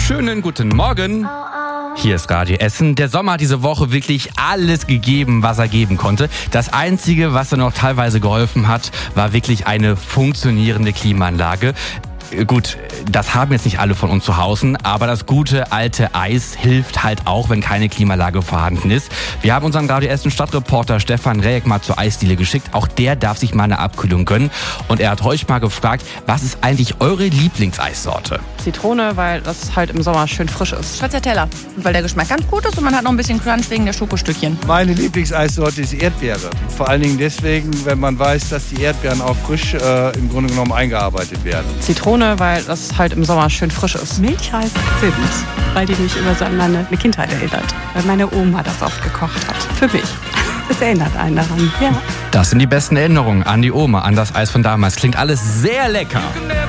Schönen guten Morgen. Hier ist Radio Essen. Der Sommer hat diese Woche wirklich alles gegeben, was er geben konnte. Das Einzige, was er noch teilweise geholfen hat, war wirklich eine funktionierende Klimaanlage. Gut, das haben jetzt nicht alle von uns zu Hause, aber das gute alte Eis hilft halt auch, wenn keine Klimaanlage vorhanden ist. Wir haben unseren Radio Essen Stadtreporter Stefan Rejek mal zur Eisdiele geschickt. Auch der darf sich mal eine Abkühlung gönnen. Und er hat euch mal gefragt, was ist eigentlich eure Lieblingseissorte? Zitrone, weil das halt im Sommer schön frisch ist. Stracciatella, weil der Geschmack ganz gut ist und man hat noch ein bisschen Crunch wegen der Schokostückchen. Meine Lieblingseissorte ist Erdbeere. Vor allen Dingen deswegen, wenn man weiß, dass die Erdbeeren auch frisch im Grunde genommen eingearbeitet werden. Zitrone, weil das halt im Sommer schön frisch ist. Milchreis Zimt, weil die mich immer so an meine Kindheit erinnert. Weil meine Oma das oft gekocht hat. Für mich. Es erinnert einen daran, ja. Das sind die besten Erinnerungen an die Oma, an das Eis von damals. Klingt alles sehr lecker.